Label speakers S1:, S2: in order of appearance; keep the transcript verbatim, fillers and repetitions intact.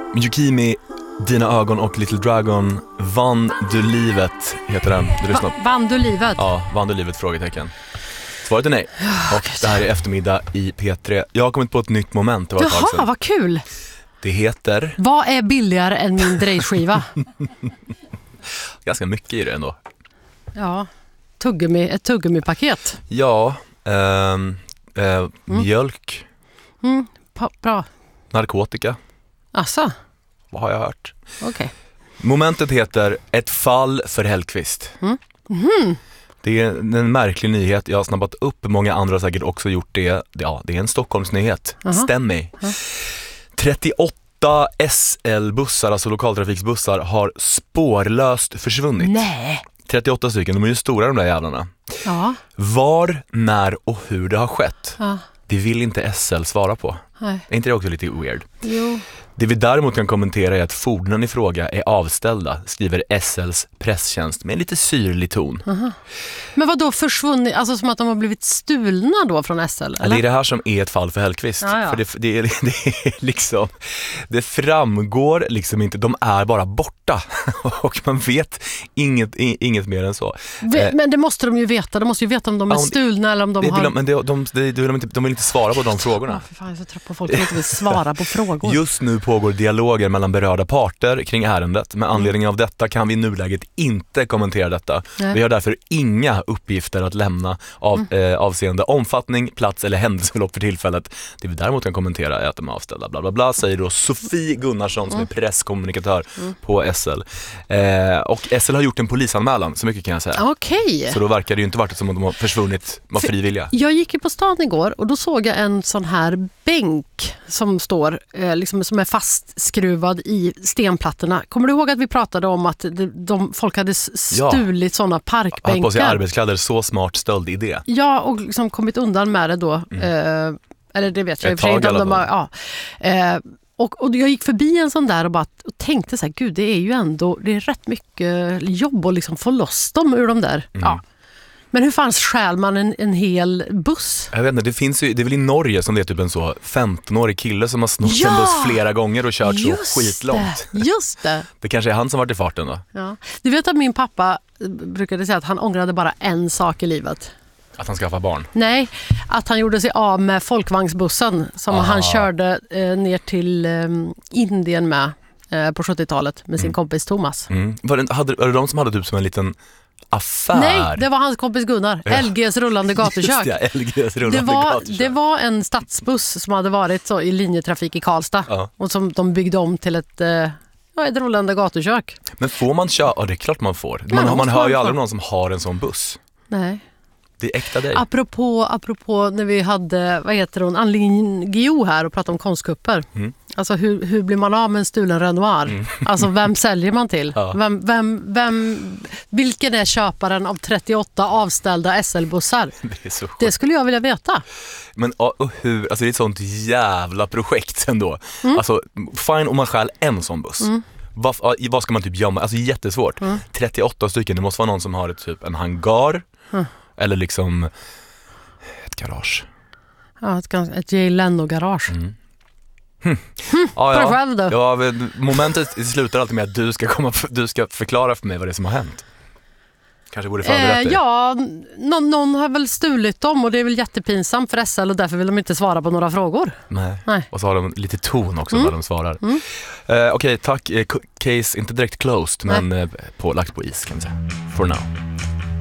S1: Yukimi, Dina ögon och Little Dragon. Vann du livet, heter den. Du
S2: Va- vann du livet?
S1: Ja, vann du livet, frågetecken. Svaret är nej.
S2: Oh,
S1: och det här är eftermiddag i P tre. Jag har kommit på ett nytt moment. Det var ett tag
S2: Jaha,
S1: sedan.
S2: vad kul.
S1: Det heter...
S2: Vad är billigare än min drejskiva?
S1: Ganska mycket i det ändå.
S2: Ja, tuggummi, ett tuggummi-paket.
S1: Ja, ehm, eh, mm. mjölk,
S2: Mm, pa- bra.
S1: narkotika.
S2: Asså,
S1: Vad har jag hört?
S2: okej. Okay.
S1: Momentet heter Ett fall för Hellqvist.
S2: Mm. Mm.
S1: Det är en märklig nyhet. Jag har snabbat upp. Många andra har säkert också gjort det. Ja, det är en Stockholmsnyhet.
S2: Aha.
S1: Stäm mig.
S2: Ja.
S1: trettioåtta S L-bussar, alltså lokaltrafiksbussar, har spårlöst försvunnit.
S2: Nej.
S1: trettioåtta stycken, de är ju stora de där jävlarna.
S2: Ja.
S1: Var, när och hur det har skett,
S2: Ja.
S1: det vill inte S L svara på.
S2: Nej.
S1: Är inte det också lite weird?
S2: Jo.
S1: Det vi däremot kan kommentera är att fordonen i fråga är avställda, skriver S L:s presstjänst med en lite syrlig ton.
S2: Aha. Men vad då försvunnit? Alltså som att de har blivit stulna då från S L? Eller?
S1: Det är det här som är ett fall för Hellqvist.
S2: Ja, ja.
S1: För det, det, är, det är liksom, det framgår liksom inte, de är bara borta och man vet inget, inget mer än så.
S2: V- men det måste de ju veta, de måste ju veta om de är
S1: Ja,
S2: stulna eller om de
S1: det,
S2: har...
S1: de, men det, de, de, de, vill inte, de vill inte svara på de frågorna.
S2: Ja, för fan, jag är så trött på folk som inte vill svara på frågor.
S1: Just nu pågår dialoger mellan berörda parter kring ärendet. Med anledning av detta kan vi i nuläget inte kommentera detta.
S2: Nej.
S1: Vi har därför inga uppgifter att lämna av, mm. eh, avseende omfattning, plats eller händelseförlopp för tillfället. Det vi däremot kan kommentera är att de är avställda. Bla bla bla, säger då Sofie Gunnarsson som är presskommunikatör mm. på S L. Eh, och S L har gjort en polisanmälan, så mycket kan jag säga.
S2: Okej.
S1: Så då verkar det ju inte varit som att de har försvunnit av frivilliga.
S2: Jag gick ju på stan igår och då såg jag en sån här bänk som står eh, liksom, som är fastskruvad i stenplattorna. Kommer du ihåg att vi pratade om att de, de, folk hade stulit ja. såna parkbänkar?
S1: Har på sig arbetskläder, så smart stöldidé. Ja,
S2: och liksom kommit undan med det då. Mm. Eh, eller det vet jag.
S1: Ett tag i alla fall.
S2: Bara, ja. eh, och, och jag gick förbi en sån där och bara och tänkte så här, gud, det är ju ändå det är rätt mycket jobb att liksom få loss dem ur de där. Mm. Ja. Men hur fanns stjäl man en, en hel buss?
S1: Jag vet inte, det finns ju, det är väl i Norge som det är typ en så femton-årig kille som har snott ja! en buss flera gånger och kört
S2: just
S1: så skitlångt.
S2: Det, just det.
S1: Det kanske är han som varit i farten då.
S2: Ja. Du vet att min pappa brukade säga att han ångrade bara en sak i livet.
S1: Att han skaffade barn?
S2: Nej, att han gjorde sig av med folkvagnsbussen som Aha. han körde eh, ner till eh, Indien med eh, på sjuttiotalet med sin mm. kompis Thomas.
S1: Mm. Var, det, hade, var det de som hade typ som en liten affär?
S2: Nej, det var hans kompis Gunnar. Ja. L G:s rullande gatukök.
S1: Just det, L G:s rullande
S2: det, var,
S1: gatukök.
S2: Det var en stadsbuss som hade varit så i linjetrafik i Karlstad. Ja. Och som de byggde om till ett, eh, ett rullande gatukök.
S1: Men får man köra? Ja, det är klart man får. Man, ja, man hör man ju aldrig någon som har en sån buss.
S2: Nej.
S1: Det är äkta dig.
S2: Apropå, apropå när vi hade, vad heter hon, Anlin Gio här och pratade om konstkupper. Mm. Alltså hur, hur blir man av med en stulen Renoir? Mm. Alltså vem säljer man till? Ja. Vem, vem, vem, vilken är köparen av trettioåtta avställda S L-bussar?
S1: Det är så sjukt.
S2: Det skulle jag vilja veta.
S1: Men och hur, alltså det är ett sånt jävla projekt ändå. Mm. Alltså fine om man stjäl en sån buss. Mm. Vad, vad ska man typ gömma? Alltså jättesvårt. Mm. trettioåtta stycken, det måste vara någon som har ett, typ en hangar. Mm. Eller liksom ett garage.
S2: Ja, ett, ett Jay Leno-garage. Mm.
S1: Hm.
S2: Hm,
S1: ja, ja.
S2: Själv då?
S1: Ja, momentet slutar alltid med att du ska, komma, du ska förklara för mig vad det är som har hänt. Kanske borde förberett dig.
S2: Eh, ja, någon, någon har väl stulit dem och det är väl jättepinsamt för S L och därför vill de inte svara på några frågor.
S1: Nej,
S2: Nej.
S1: Och så har de lite ton också mm. när de svarar. Mm. Eh, Okej, okay, tack. Case inte direkt closed, men eh, på, lagt på is kan vi säga. For now.